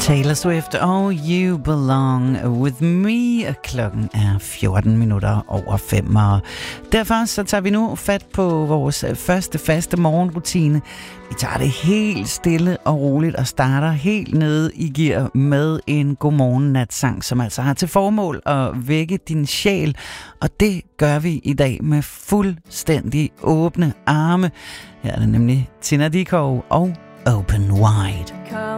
Taylor Swift og You Belong With Me. Klokken er 14 minutter over 5. Og derfor så tager vi nu fat på vores første faste morgenrutine. Vi tager det helt stille og roligt og starter helt nede i gear med en godmorgen-natsang, som altså har til formål at vække din sjæl. Og det gør vi i dag med fuldstændig åbne arme. Her er det nemlig Tina Dickow og Open Wide.